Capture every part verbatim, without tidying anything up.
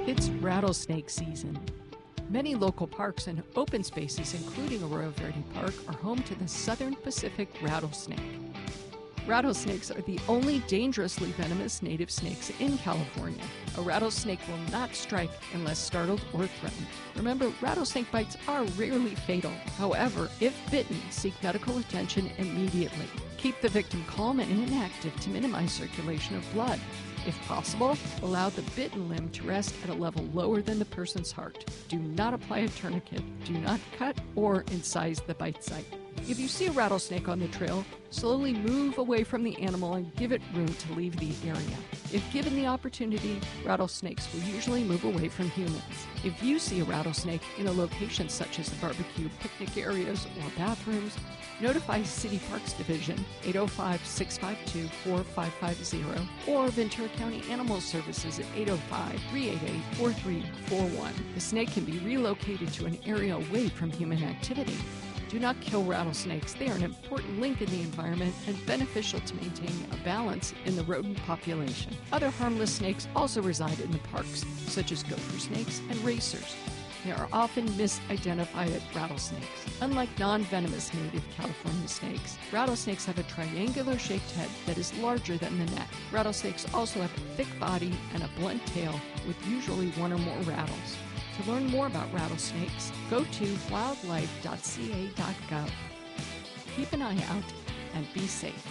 It's rattlesnake season. Many local parks and open spaces, including Arroyo Verde Park, are home to the southern Pacific rattlesnake. Rattlesnakes are the only dangerously venomous native snakes in California. A rattlesnake will not strike unless startled or threatened. Remember, rattlesnake bites are rarely fatal. However, if bitten, seek medical attention immediately. Keep the victim calm and inactive to minimize circulation of blood. If possible, allow the bitten limb to rest at a level lower than the person's heart. Do not apply a tourniquet. Do not cut or incise the bite site. If you see a rattlesnake on the trail, slowly move away from the animal and give it room to leave the area. If given the opportunity, rattlesnakes will usually move away from humans. If you see a rattlesnake in a location such as the barbecue, picnic areas, or bathrooms, notify City Parks Division eight oh five, six five two, four five five zero or Ventura County Animal Services at eight oh five, three eight eight, four three four one. The snake can be relocated to an area away from human activity. Do not kill rattlesnakes. They are an important link in the environment and beneficial to maintaining a balance in the rodent population. Other harmless snakes also reside in the parks, such as gopher snakes and racers. They are often misidentified as rattlesnakes. Unlike non-venomous native California snakes, rattlesnakes have a triangular-shaped head that is larger than the neck. Rattlesnakes also have a thick body and a blunt tail with usually one or more rattles. To learn more about rattlesnakes, go to wildlife dot c a dot gov. Keep an eye out and be safe.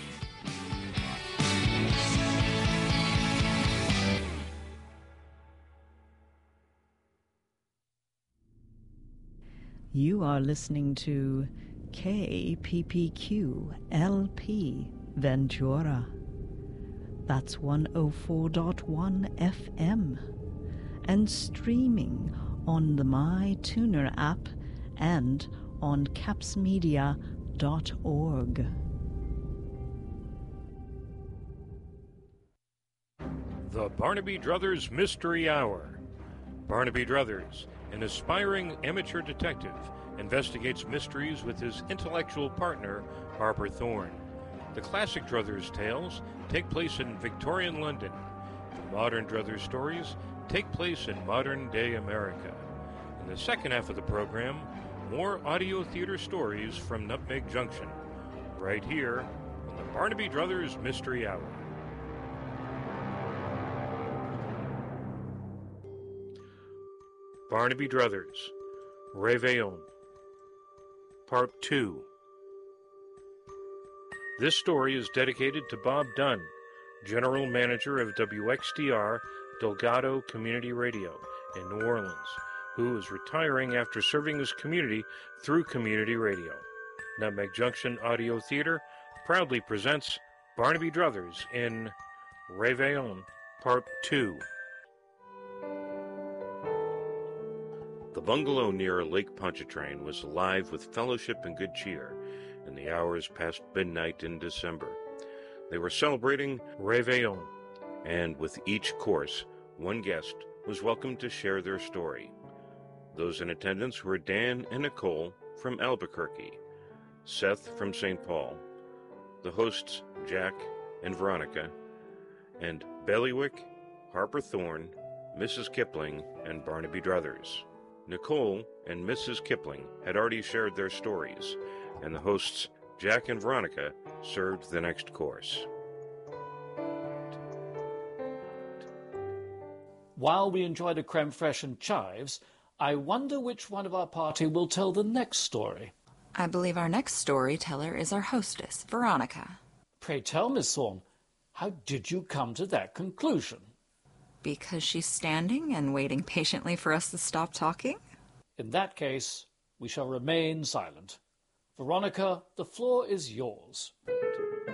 You are listening to K P P Q L P Ventura. That's one oh four point one F M. And streaming on the MyTuner app and on caps media dot org. The Barnaby Druthers Mystery Hour. Barnaby Druthers, an aspiring amateur detective, investigates mysteries with his intellectual partner, Harper Thorne. The classic Druthers tales take place in Victorian London. The modern Druthers stories take place in modern-day America. In the second half of the program, more audio theater stories from Nutmeg Junction, right here on the Barnaby Druthers Mystery Hour. Barnaby Druthers, Réveillon, Part two. This story is dedicated to Bob Dunn, General Manager of W X D R Delgado Community Radio in New Orleans, who is retiring after serving his community through community radio. Nutmeg Junction Audio Theater proudly presents Barnaby Druthers in Réveillon, Part two. The bungalow near Lake Pontchartrain was alive with fellowship and good cheer in the hours past midnight in December. They were celebrating Réveillon, and with each course, one guest was welcome to share their story. Those in attendance were Dan and Nicole from Albuquerque, Seth from Saint Paul, the hosts Jack and Veronica, and Bailiwick, Harper Thorne, Missus Kipling, and Barnaby Druthers. Nicole and Missus Kipling had already shared their stories, and the hosts Jack and Veronica served the next course. While we enjoy the creme fraiche and chives, I wonder which one of our party will tell the next story. I believe our next storyteller is our hostess, Veronica. Pray tell, Miss Thorne, how did you come to that conclusion? Because she's standing and waiting patiently for us to stop talking? In that case, we shall remain silent. Veronica, the floor is yours.